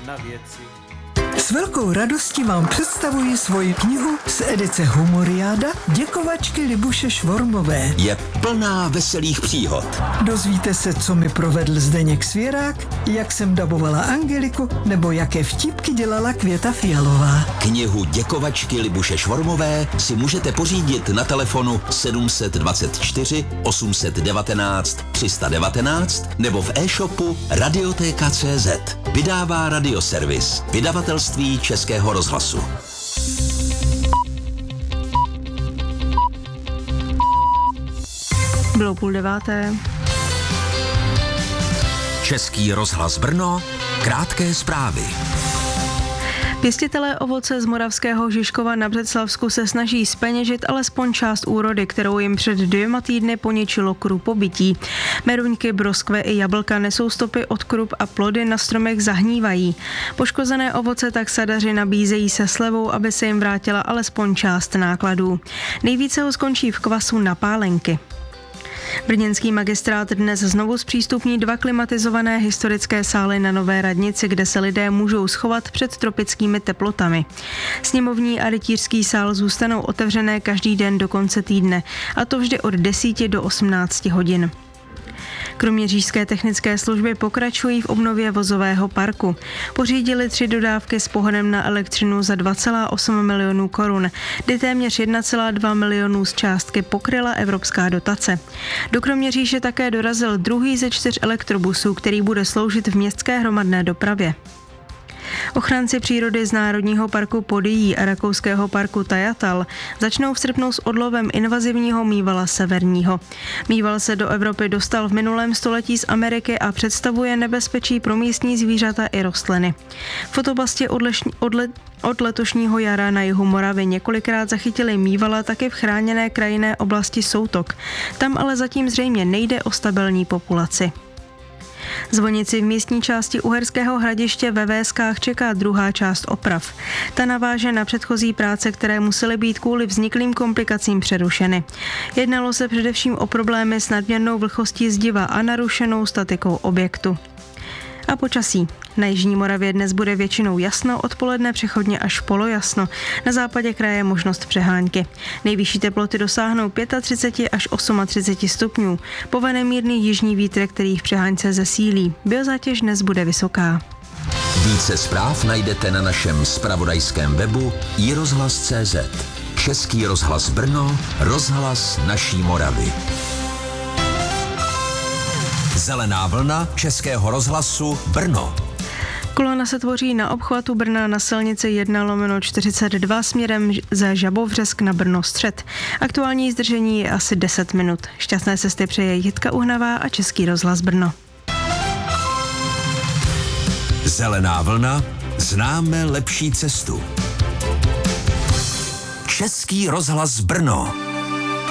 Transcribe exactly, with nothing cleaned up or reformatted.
na věci. S velkou radostí vám představuji svoji knihu z edice Humoriáda Děkovačky Libuše Švormové. Je plná veselých příhod. Dozvíte se, co mi provedl Zdeněk Svěrák, jak jsem dabovala Angeliku, nebo jaké vtipky dělala Květa Fialová. Knihu Děkovačky Libuše Švormové si můžete pořídit na telefonu sedm dva čtyři osm jedna devět tři jedna devět nebo v e-shopu radioteka tečka cé zet. Vydává Radioservis, vydavatelství Českého rozhlasu. Bylo půl deváté. Český rozhlas Brno, krátké zprávy. Pěstitelé ovoce z moravského Žižkova na Břeclavsku se snaží zpeněžit alespoň část úrody, kterou jim před dvěma týdny poničilo krupobytí. Meruňky, broskve i jablka nesou stopy od krup a plody na stromech zahnívají. Poškozené ovoce tak sadaři nabízejí se slevou, aby se jim vrátila alespoň část nákladů. Nejvíce ho skončí v kvasu na pálenky. Brněnský magistrát dnes znovu zpřístupní dva klimatizované historické sály na Nové radnici, kde se lidé můžou schovat před tropickými teplotami. Sněmovní a rytířský sál zůstanou otevřené každý den do konce týdne, a to vždy od deseti do osmnácti hodin. Kroměřížské technické služby pokračují v obnově vozového parku. Pořídili tři dodávky s pohonem na elektřinu za dva celá osm milionů korun, kdy téměř jedna celá dva milionů z částky pokryla evropská dotace. Do Kroměříže také dorazil druhý ze čtyř elektrobusů, který bude sloužit v městské hromadné dopravě. Ochránci přírody z Národního parku Podyjí a rakouského parku Tajatal začnou v srpnu s odlovem invazivního mývala severního. Mýval se do Evropy dostal v minulém století z Ameriky a představuje nebezpečí pro místní zvířata i rostliny. Fotobasti od, lešní, od, le, od letošního jara na jihu Moravy několikrát zachytili mývala taky v chráněné krajinné oblasti Soutok. Tam ale zatím zřejmě nejde o stabilní populaci. Zvonici v místní části Uherského Hradiště ve Véskách čeká druhá část oprav. Ta naváže na předchozí práce, které musely být kvůli vzniklým komplikacím přerušeny. Jednalo se především o problémy s nadměrnou vlhkostí zdiva a narušenou statikou objektu. A počasí. Na jižní Moravě dnes bude většinou jasno, odpoledne přechodně až polojasno. Na západě kraje možnost přehánky. Nejvyšší teploty dosáhnou třicet pět až třicet osm stupňů. Povane mírný jižní vítr, který v přehánce zesílí. Biozátěž dnes bude vysoká. Více zpráv najdete na našem zpravodajském webu i rozhlas tečka cé zet. Český rozhlas Brno, rozhlas naší Moravy. Zelená vlna Českého rozhlasu Brno. Kolona se tvoří na obchvatu Brna na silnici jedna lomeno čtyřicet dva směrem ze Žabovřesk na Brno střed. Aktuální zdržení je asi deset minut. Šťastné cesty přeje Jitka Uhnavá a Český rozhlas Brno. Zelená vlna, známe lepší cestu. Český rozhlas Brno.